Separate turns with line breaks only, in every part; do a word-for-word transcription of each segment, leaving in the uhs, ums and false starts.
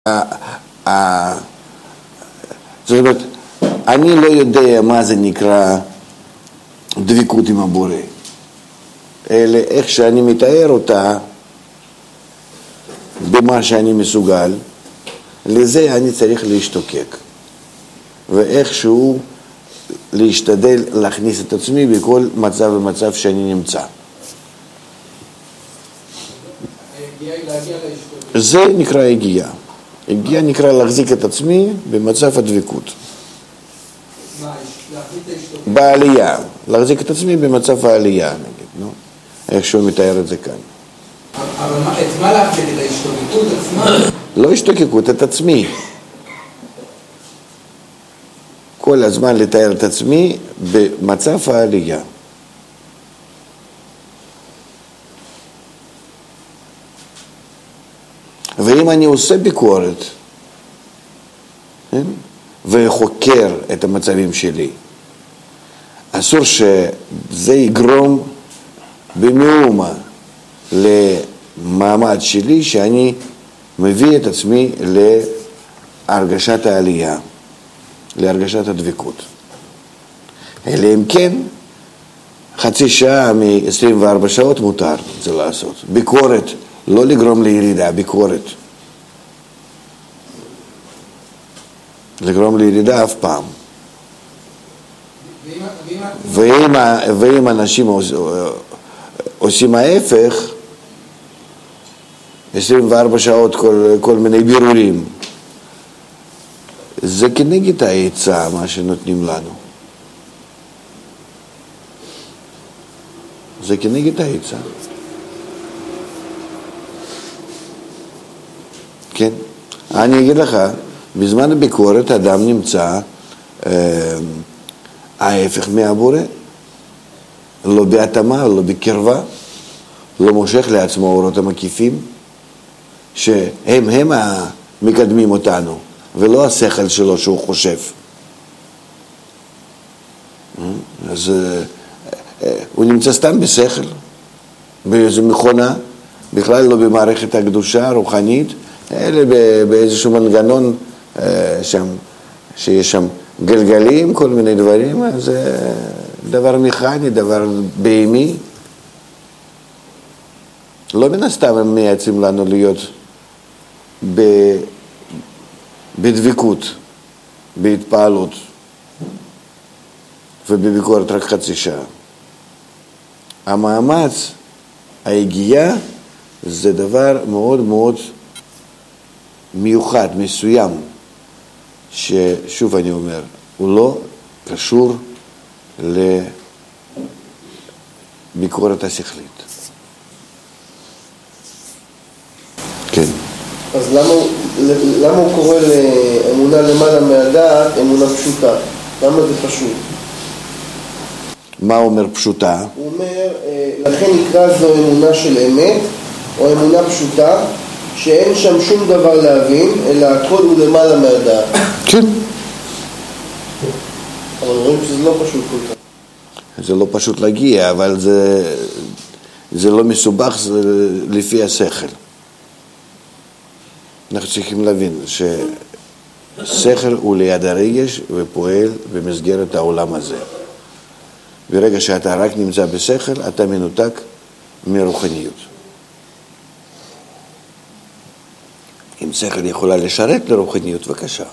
זאת אומרת, אני לא יודע מה זה נקרא דבקות עם הבורא, אלא איך שאני מתאר אותה במה שאני מסוגל, לזה אני צריך להשתוקק, ואיכשהו להשתדל להכניס את עצמי בכל מצב ומצב שאני נמצא. זה נקרא הגיעה. הגיעה נקרא להחזיק את עצמי במצב הדבקות. בעלייה. להחזיק את עצמי במצב העלייה, נגיד, נו? איכשהו מתאר את זה כאן.
אבל את מה להחזיק את ההשתוקקות עצמה?
לא השתוקקות, את עצמי. כל הזמן לתאר את עצמי במצב העלייה. ואם אני עושה ביקורת, כן? וחוקר את המצבים שלי, אסור שזה יגרום במאומה למעמד שלי שאני מביא את עצמי להרגשת העלייה, להרגשת הדבקות. אלא אם כן, חצי שעה מ-עשרים וארבע שעות מותר זה לעשות. ביקורת, לא לגרום לירידה, ביקורת. לגרום לירידה אף פעם. ואם, ואם אנשים עושים ההפך, עשרים וארבע שעות כל, כל מיני בירורים, זה כנגד העצה מה שנותנים לנו. זה כנגד העצה. כן? אני אגיד לך, בזמן הביקורת האדם נמצא אה, ההפך מהבורא, לא בהתאמה, לא בקרבה, לא מושך לעצמו אורות המקיפים, שהם הם המקדמים אותנו, ולא השכל שלו שהוא חושב. אז אה, אה, הוא נמצא סתם בשכל, באיזו מכונה, בכלל לא במערכת הקדושה הרוחנית, אלא באיזשהו מנגנון שם, שיש שם גלגלים, כל מיני דברים, זה דבר מכני, דבר בהמי. לא מן הסתם הם מייעצים לנו להיות בדבקות, בהתפעלות ובביקורת רק חצי שעה. המאמץ, ההגיעה, זה דבר מאוד מאוד מיוחד, מסוים, ששוב אני אומר, הוא לא קשור לביקורת השכלית. כן.
אז למה, למה הוא קורא לאמונה למעלה מהדעת אמונה פשוטה? למה זה פשוט?
מה הוא אומר פשוטה?
הוא אומר, לכן נקרא זו אמונה של אמת, או אמונה פשוטה, שאין שם שום דבר להבין, אלא הכל הוא למעלה מהדעת.
כן.
אבל רואים שזה לא פשוט כל כך.
זה לא פשוט להגיע, אבל זה, זה לא מסובך, זה לפי השכל. אנחנו צריכים להבין ששכל הוא ליד הרגש ופועל במסגרת העולם הזה. ברגע שאתה רק נמצא בשכל, אתה מנותק מרוחניות. אם שכל יכולה לשרת לרוחניות, בבקשה.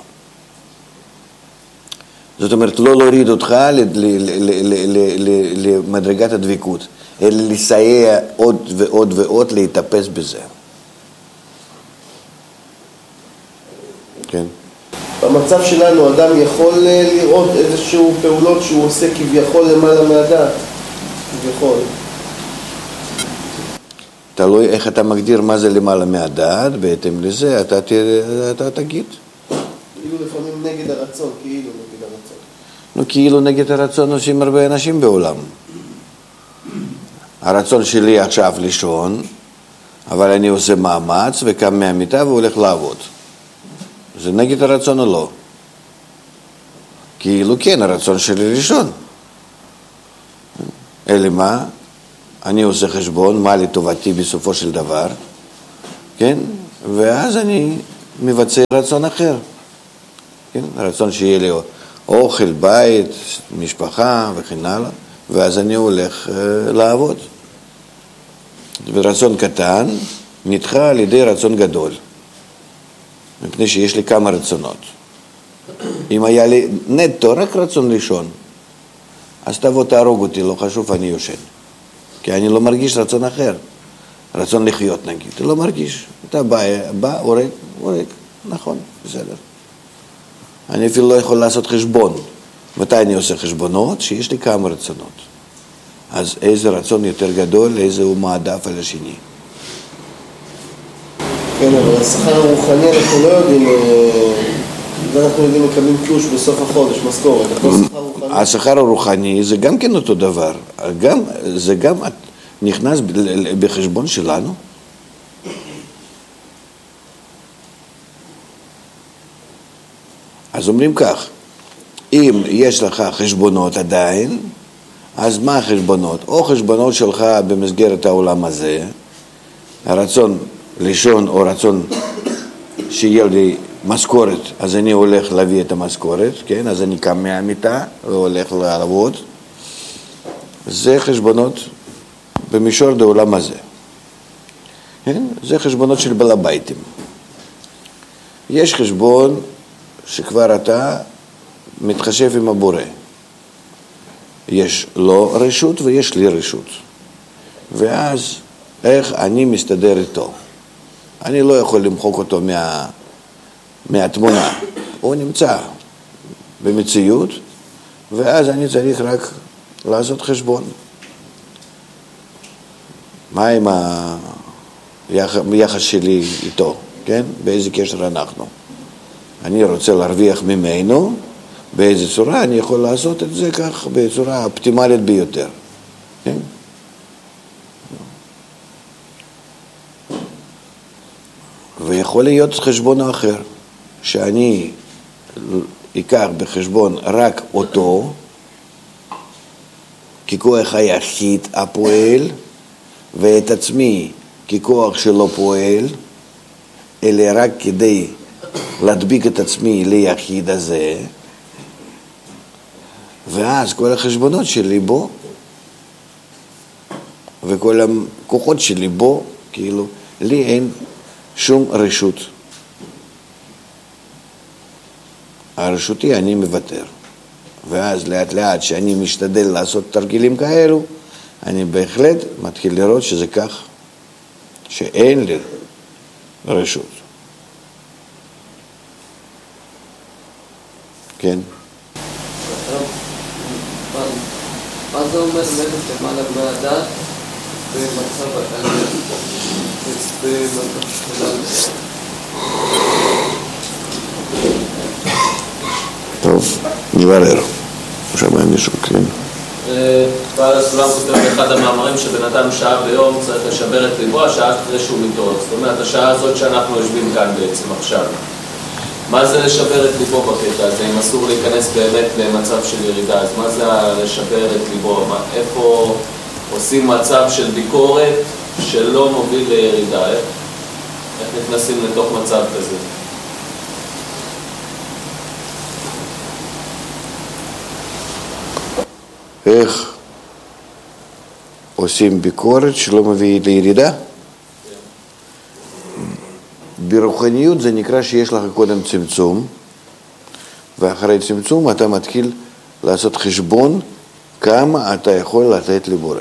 זאת אומרת, לא להוריד אותך למדרגת הדבקות, אלא לסייע עוד ועוד ועוד להתאפס בזה. כן.
במצב שלנו, אדם יכול לראות איזשהו פעולות שהוא עושה כביכול למעלה מהדעת. כביכול.
תלוי איך אתה מגדיר מה זה למעלה מהדעת, בהתאם לזה אתה, אתה תגיד.
כאילו לפעמים נגד הרצון, כאילו נגד הרצון.
נו, כאילו נגד הרצון עושים הרבה אנשים בעולם. הרצון שלי עכשיו לישון, אבל אני עושה מאמץ וקם מהמיטה והולך לעבוד. זה נגד הרצון או לא? כאילו כן, הרצון שלי לישון. אלא מה? אני עושה חשבון, מה לטובתי בסופו של דבר, כן? ואז אני מבצע רצון אחר. כן? רצון שיהיה לי אוכל, בית, משפחה וכן הלאה, ואז אני הולך uh, לעבוד. ורצון קטן נדחה על ידי רצון גדול, מפני שיש לי כמה רצונות. אם היה לי נטו רק רצון לישון, אז תבוא תהרוג אותי, לא חשוב, אני יושן. כי אני לא מרגיש רצון אחר. רצון לחיות נגיד, אתה לא מרגיש. אתה בא, בא, הורג, הורג, נכון, בסדר. אני אפילו לא יכול לעשות חשבון. מתי אני עושה חשבונות? שיש לי כמה רצונות. אז איזה רצון יותר גדול, איזה הוא מעדף על השני.
כן, אבל השכר הרוחני אנחנו לא יודעים, ואנחנו יודעים מקבלים תלוש בסוף החודש, משכורת.
השכר הרוחני זה גם כן אותו דבר. גם, זה גם נכנס בחשבון שלנו. אז אומרים כך, אם יש לך חשבונות עדיין, אז מה החשבונות? או חשבונות שלך במסגרת העולם הזה, הרצון לישון או רצון שיהיה לי משכורת, אז אני הולך להביא את המשכורת, כן? אז אני קם מהמיטה והולך לעבוד. זה חשבונות במישור העולם הזה. כן? זה חשבונות של בעל הביתים. יש חשבון שכבר אתה מתחשב עם הבורא. יש לו רשות ויש לי רשות. ואז איך אני מסתדר איתו? אני לא יכול למחוק אותו מה, מהתמונה. הוא נמצא במציאות, ואז אני צריך רק לעשות חשבון. מה עם היחס שלי איתו? כן? באיזה קשר אנחנו? אני רוצה להרוויח ממנו, באיזה צורה אני יכול לעשות את זה כך, בצורה אופטימלית ביותר. כן? ויכול להיות חשבון אחר, שאני אקח בחשבון רק אותו, ככוח היחיד הפועל, ואת עצמי ככוח שלא פועל, אלא רק כדי להדביק את עצמי ליחיד הזה, ואז כל החשבונות שלי בו, וכל הכוחות שלי בו, כאילו, לי אין שום רשות. הרשותי אני מוותר. ואז לאט לאט שאני משתדל לעשות תרגילים כאלו, אני בהחלט מתחיל לראות שזה כך, שאין לי רשות. כן?
מה זה אומר מלך למעלה מהדת במצב העלייה? במצב שלנו.
טוב, נברר. שמע מישהו, כן.
בעל הסולם כותב באחד המאמרים שבן אדם שעה ביום צריך לשבר את ליבו, השעה אחרי שהוא מתעורר. זאת אומרת, השעה הזאת שאנחנו יושבים כאן בעצם עכשיו. מה זה לשבר את ליבו בקטע הזה? אם אסור להיכנס באמת למצב של ירידה, אז מה זה לשבר את ליבו? מה, איפה עושים מצב של ביקורת שלא מוביל לירידה? איך, איך נכנסים לתוך מצב כזה?
איך עושים ביקורת שלא מביא לירידה? ברוחניות זה נקרא שיש לך קודם צמצום, ואחרי צמצום אתה מתחיל לעשות חשבון כמה אתה יכול לתת לבורא.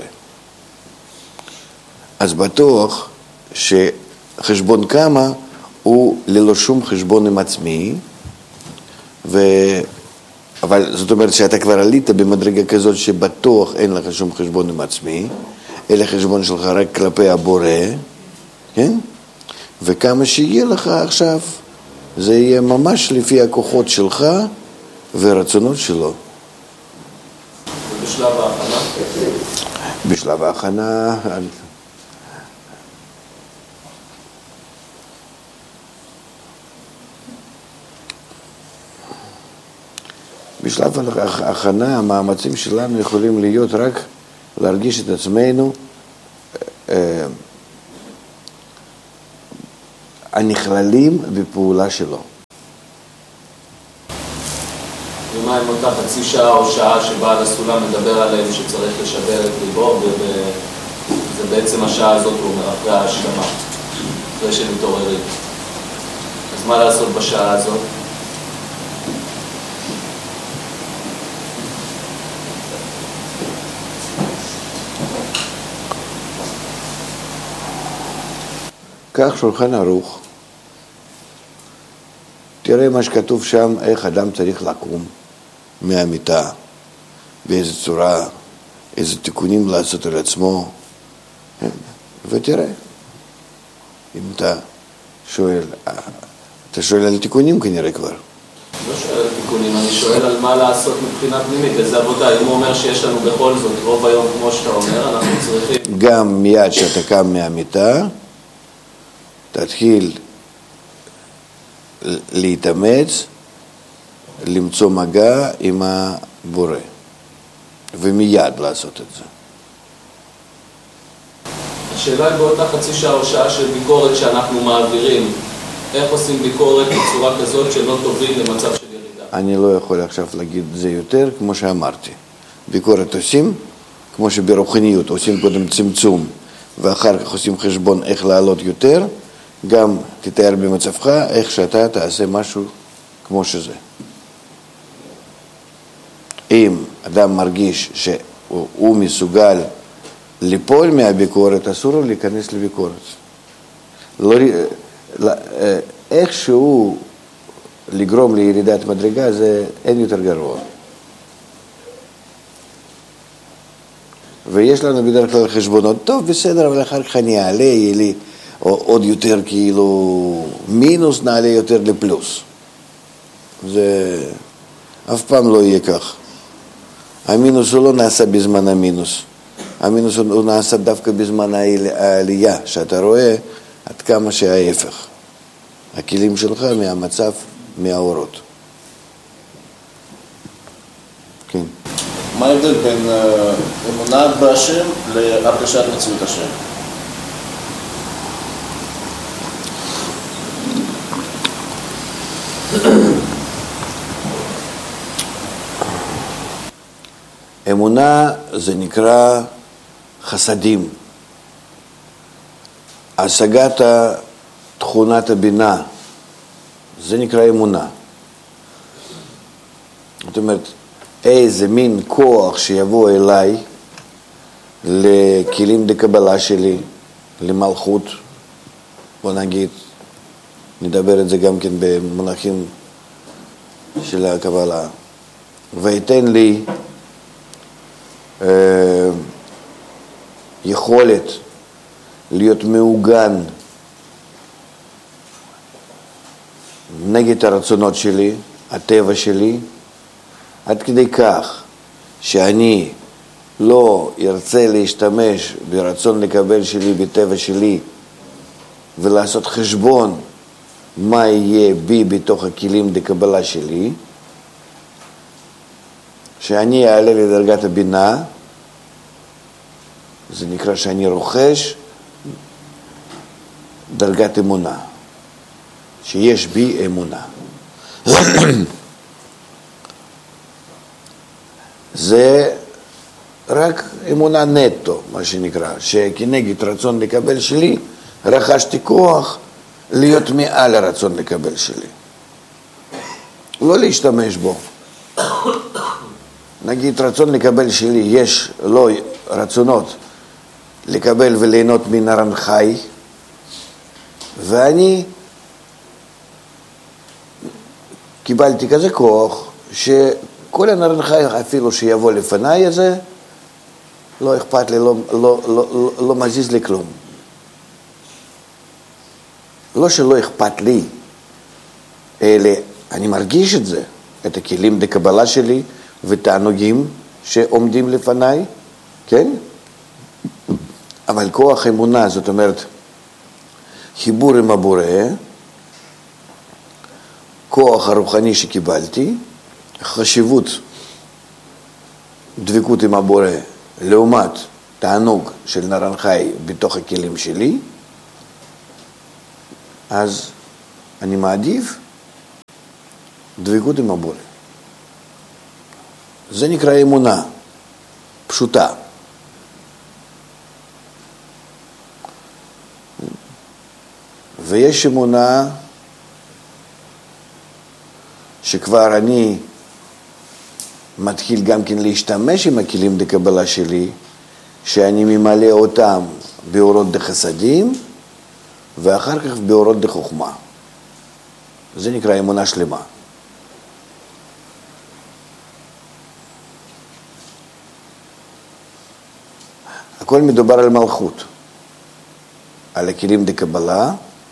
אז בטוח שחשבון כמה הוא ללא שום חשבון עם עצמי, ו... אבל זאת אומרת שאתה כבר עלית במדרגה כזאת שבטוח אין לך שום חשבון עם עצמי, אלא חשבון שלך רק כלפי הבורא, כן? וכמה שיהיה לך עכשיו, זה יהיה ממש לפי הכוחות שלך ורצונות שלו.
ובשלב ההכנה?
בשלב ההכנה... בשלב ההכנה המאמצים שלנו יכולים להיות רק להרגיש את עצמנו הנכללים בפעולה שלו.
ומה עם אותה חצי שעה או שעה שבעל הסולם מדבר עליהם שצריך לשבר את ליבו, וזה בעצם השעה הזאת, הוא אומר, אחרי ההשלמה, אחרי שמתעוררים. אז מה לעשות בשעה הזאת?
כך שולחן ערוך, תראה מה שכתוב שם, איך אדם צריך לקום מהמיטה, באיזה צורה, איזה תיקונים לעשות על עצמו, ותראה, אם אתה שואל, אתה שואל על תיקונים כנראה כבר.
לא שואל על תיקונים, אני שואל על מה לעשות מבחינה פנימית, איזה עבודה. אם הוא אומר שיש לנו בכל זאת רוב היום, כמו שאתה אומר, אנחנו צריכים...
גם מיד שאתה קם מהמיטה, תתחיל להתאמץ, למצוא מגע עם הבורא, ומיד לעשות את זה.
השאלה היא באותה חצי שעה או שעה של ביקורת שאנחנו מעבירים, איך עושים ביקורת בצורה כזאת שלא תוביל למצב של ירידה?
אני לא יכול עכשיו להגיד זה יותר, כמו שאמרתי. ביקורת עושים, כמו שברוחניות עושים קודם צמצום, ואחר כך עושים חשבון איך לעלות יותר, גם תתאר במצבך איך שאתה תעשה משהו כמו שזה. אם אדם מרגיש שהוא מסוגל ליפול מהביקורת, אסור לו להיכנס לביקורת. לא, איכשהו לגרום לירידת מדרגה, זה אין יותר גרוע. ויש לנו בדרך כלל חשבונות, טוב, בסדר, אבל אחר כך אני אעלה, יהיה לי עוד יותר כאילו מינוס, נעלה יותר לפלוס. זה אף פעם לא יהיה כך. המינוס הוא לא נעשה בזמן המינוס. המינוס הוא נעשה דווקא בזמן העלייה, שאתה רואה עד כמה שההפך. הכלים שלך מהמצב, מהאורות. כן.
מה ההבדל בין אמונה בהשם להרגשת מציאות השם?
אמונה זה נקרא חסדים. השגת תכונת הבינה, זה נקרא אמונה. זאת אומרת, איזה מין כוח שיבוא אליי לכלים דקבלה שלי, למלכות, בוא נגיד, נדבר את זה גם כן במונחים של הקבלה, ויתן לי אה, יכולת להיות מעוגן נגד הרצונות שלי, הטבע שלי, עד כדי כך שאני לא ארצה להשתמש ברצון לקבל שלי, בטבע שלי, ולעשות חשבון מה יהיה בי בתוך הכלים דקבלה שלי, שאני אעלה לדרגת הבינה, זה נקרא שאני רוכש דרגת אמונה, שיש בי אמונה. זה רק אמונה נטו, מה שנקרא, שכנגד רצון לקבל שלי, רכשתי כוח להיות מעל הרצון לקבל שלי. לא להשתמש בו. נגיד רצון לקבל שלי, יש לו רצונות לקבל וליהנות מנרן חי, ואני קיבלתי כזה כוח, שכל הנרן חי אפילו שיבוא לפניי הזה, לא אכפת לי, לא, לא, לא, לא, לא מזיז לי כלום. לא שלא אכפת לי, אלא אני מרגיש את זה, את הכלים דקבלה שלי ותענוגים שעומדים לפניי, כן? אבל כוח אמונה, זאת אומרת, חיבור עם הבורא, כוח הרוחני שקיבלתי, חשיבות דבקות עם הבורא, לעומת תענוג של נרן חי בתוך הכלים שלי, אז אני מעדיף דבקות עם הבורא. זה נקרא אמונה פשוטה. ויש אמונה שכבר אני מתחיל גם כן להשתמש עם הכלים דקבלה שלי, שאני ממלא אותם באורות דחסדים, ואחר כך באורות דחוכמה. זה נקרא אמונה שלמה. הכל מדובר על מלכות, על הכלים דקבלה,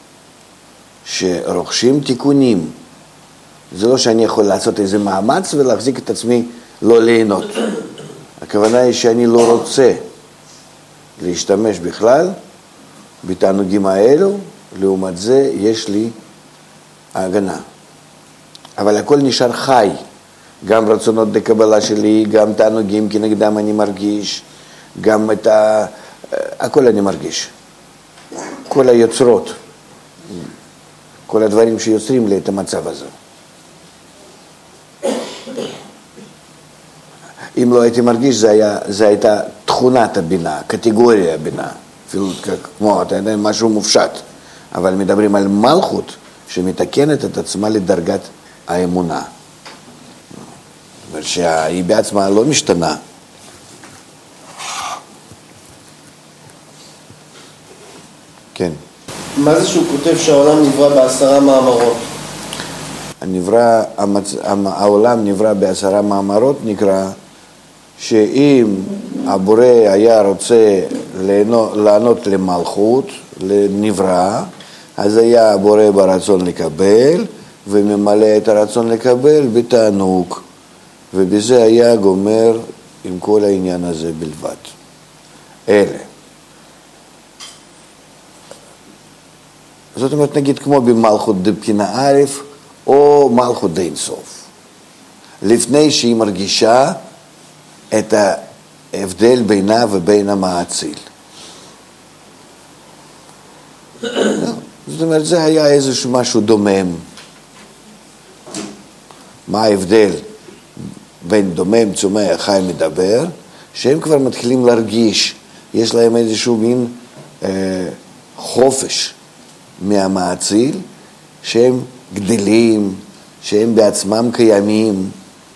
שרוכשים תיקונים. זה לא שאני יכול לעשות איזה מאמץ ולהחזיק את עצמי לא ליהנות. הכוונה היא שאני לא רוצה להשתמש בכלל בתענוגים האלו, לעומת זה יש לי ההגנה. אבל הכל נשאר חי, גם רצונות דקבלה שלי, גם תענוגים כנגדם אני מרגיש, גם את ה... הכל אני מרגיש. כל היוצרות, כל הדברים שיוצרים לי את המצב הזה. אם לא הייתי מרגיש, זה, היה, זה הייתה תכונת הבינה, קטגוריה הבינה, אפילו כמו, אתה יודע, משהו מופשט. אבל מדברים על מלכות שמתקנת את עצמה לדרגת האמונה. זאת אומרת שהיא בעצמה לא משתנה. כן.
מה זה שהוא כותב שהעולם נברא בעשרה מאמרות?
הנברא, המצ... העולם נברא בעשרה מאמרות, נקרא שאם הבורא היה רוצה לענות למלכות, לנברא, אז היה הבורא ברצון לקבל, וממלא את הרצון לקבל בתענוג, ובזה היה גומר עם כל העניין הזה בלבד. אלה. זאת אומרת, נגיד כמו במלכות דבחינה א', או מלכות דאין סוף. לפני שהיא מרגישה את ההבדל בינה ובין המאציל. זאת אומרת, זה היה איזשהו משהו דומם. מה ההבדל בין דומם, צומח, חי, מדבר? שהם כבר מתחילים להרגיש, יש להם איזשהו מין אה, חופש מהמאציל, שהם גדלים, שהם בעצמם קיימים.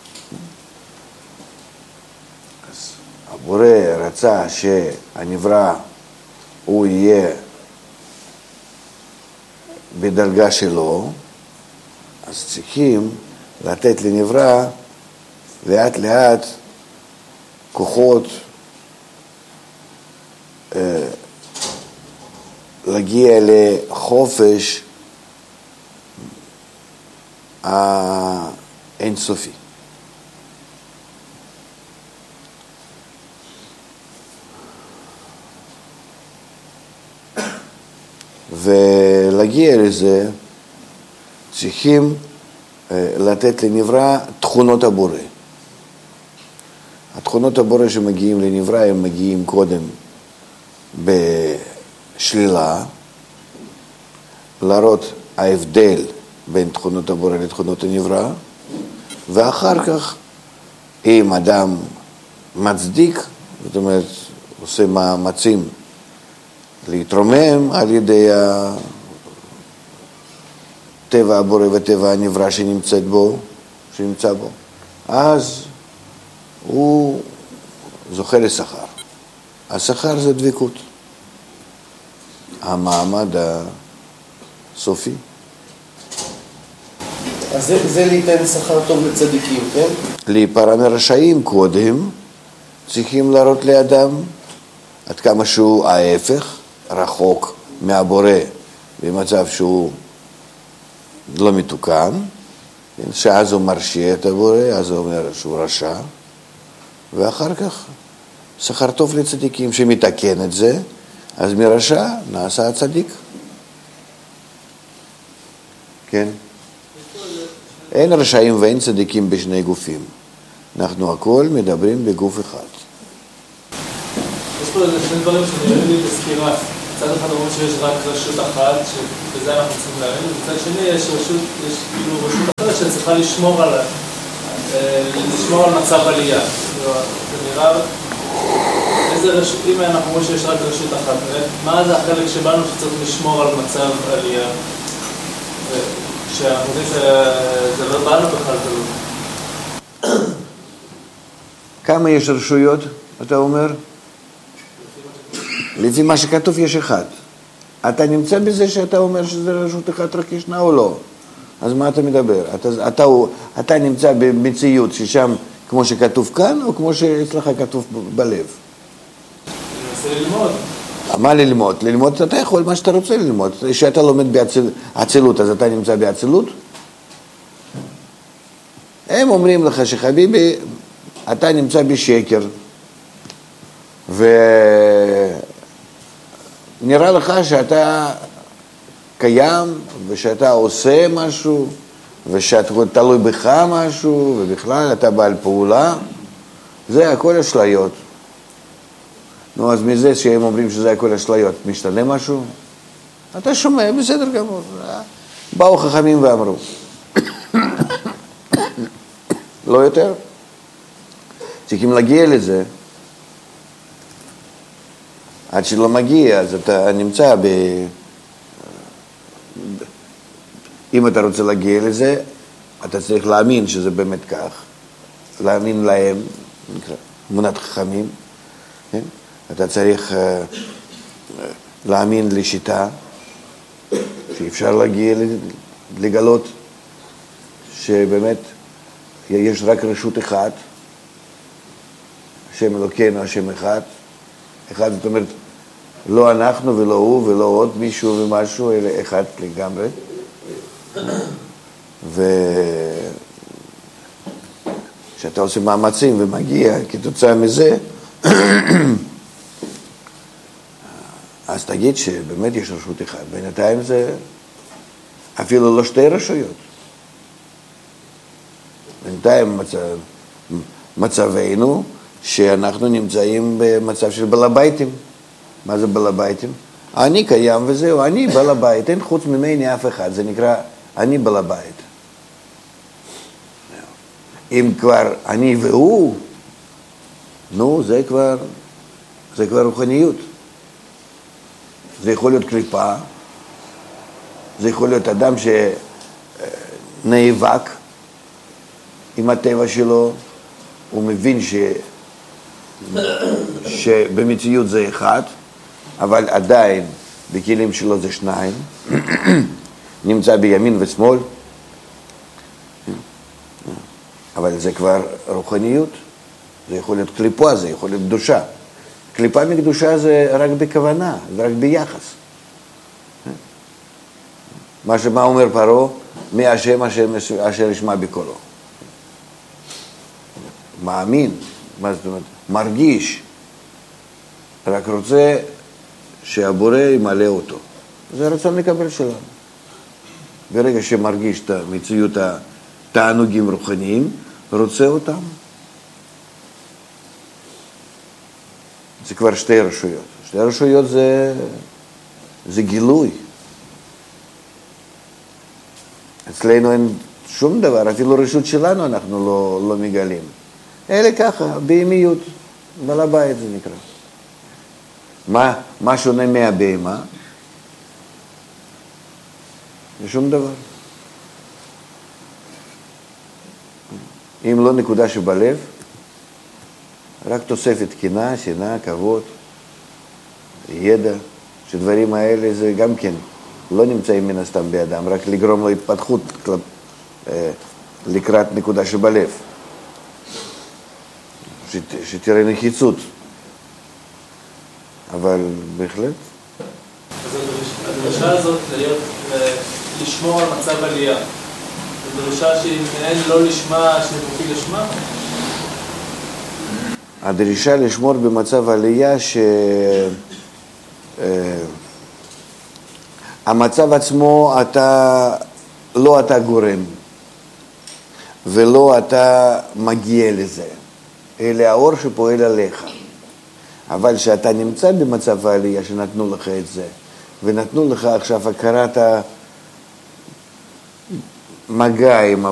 אז הבורא רצה שהנברא הוא יהיה בדרגה שלו, אז צריכים לתת לנברא לאט לאט כוחות אה, להגיע לחופש האינסופי. ולהגיע לזה צריכים לתת לנברא תכונות הבורא. התכונות הבורא שמגיעים לנברא הם מגיעים קודם בשלילה, להראות ההבדל בין תכונות הבורא לתכונות הנברא, ואחר כך אם אדם מצדיק, זאת אומרת עושה מאמצים להתרומם על ידי טבע הבורא וטבע הנברא שנמצאת בו, שנמצא בו, אז הוא זוכה לשכר. השכר זה דבקות, המעמד הסופי.
אז זה, זה ליתן שכר טוב לצדיקים, כן?
להיפרע מרשעים קודם צריכים להראות לאדם עד כמה שהוא ההפך, רחוק מהבורא, במצב שהוא לא מתוקן, שאז הוא מרשיע את הבורא, אז הוא אומר שהוא רשע, ואחר כך שכר טוב לצדיקים שמתקן את זה, אז מרשע נעשה הצדיק. כן? אין רשעים ואין צדיקים בשני גופים. אנחנו הכל מדברים בגוף אחד.
יש פה איזה שני דברים שנראים לי בסקירה. מצד אחד אומרים שיש רק רשות אחת, שבזה אנחנו צריכים להאמין, ומצד שני יש רשות, יש כאילו רשות אחרת שצריכה לשמור על, לשמור על מצב עלייה. זה נראה, איזה רשות, אם אנחנו אומרים שיש רק רשות אחת, מה זה החלק שבנו שצריך לשמור על מצב עלייה? כשאנחנו יודעים שזה לא באנו בכלל תלוי.
כמה יש רשויות, אתה אומר? לפי מה שכתוב יש אחד. אתה נמצא בזה שאתה אומר שזה רשות אחת רק ישנה או לא? אז מה אתה מדבר? אתה, אתה, אתה נמצא במציאות ששם כמו שכתוב כאן, או כמו שאצלך כתוב בלב?
אני מנסה ללמוד.
מה ללמוד? ללמוד אתה יכול מה שאתה רוצה ללמוד. כשאתה לומד בעצילות, אז אתה נמצא בעצילות? הם אומרים לך שחביבי, אתה נמצא בשקר, ונראה לך שאתה קיים, ושאתה עושה משהו, ושאתה תלוי בך משהו, ובכלל אתה בעל פעולה, זה הכל אשליות. נו, אז מזה שהם אומרים שזה הכל אשליות, משתנה משהו? אתה שומע, בסדר גמור. באו חכמים ואמרו. לא יותר? צריכים להגיע לזה. עד שלא מגיע, אז אתה נמצא ב... אם אתה רוצה להגיע לזה, אתה צריך להאמין שזה באמת כך. להאמין להם, נקרא, אמונת חכמים. כן? אתה צריך uh, להאמין לשיטה, שאפשר להגיע לגלות שבאמת יש רק רשות אחת, השם אלוקינו, השם אחד. אחד, זאת אומרת, לא אנחנו ולא הוא ולא עוד מישהו ומשהו, אלא אחד לגמרי. וכשאתה עושה מאמצים ומגיע כתוצאה מזה, אז תגיד שבאמת יש רשות אחת. בינתיים זה אפילו לא שתי רשויות. בינתיים מצב, מצבנו שאנחנו נמצאים במצב של בעל ביתים. מה זה בעל ביתים? אני קיים וזהו, אני בעל בית, אין חוץ ממני אף אחד, זה נקרא אני בעל בית. אם כבר אני והוא, נו, זה כבר, זה כבר רוחניות. זה יכול להיות קליפה, זה יכול להיות אדם שנאבק עם הטבע שלו, הוא מבין ש... שבמציאות זה אחד, אבל עדיין בכלים שלו זה שניים, נמצא בימין ושמאל, אבל זה כבר רוחניות, זה יכול להיות קליפה, זה יכול להיות קדושה. קליפה מקדושה זה רק בכוונה, זה רק ביחס. מה שמה אומר פרעה? מי השם אשר ישמע בקולו. מאמין, מה זאת אומרת? מרגיש, רק רוצה שהבורא ימלא אותו. זה רצון לקבל שלנו. ברגע שמרגיש את המציאות התענוגים רוחניים, רוצה אותם. זה כבר שתי רשויות. שתי רשויות זה, זה גילוי. אצלנו אין שום דבר, אפילו רשות שלנו אנחנו לא, לא מגלים. אלא ככה, בהמיות, בעל הבית זה נקרא. מה, מה שונה מהבהמה? שום דבר. אם לא נקודה שבלב, רק תוספת קנאה, שנאה, כבוד, ידע, שדברים האלה זה גם כן לא נמצאים מן הסתם באדם, רק לגרום לו התפתחות לקראת נקודה שבלב. שת, שתראה נחיצות. אבל בהחלט.
אז הדרישה הזאת להיות, לשמור על מצב עלייה, זו דרישה שהיא מעין לא לשמה, שמופיע לשמה?
הדרישה לשמור במצב עלייה ש... המצב עצמו אתה, לא אתה גורם, ולא אתה מגיע לזה, אלא האור שפועל עליך. אבל שאתה נמצא במצב העלייה שנתנו לך את זה, ונתנו לך עכשיו הכרת המגע עם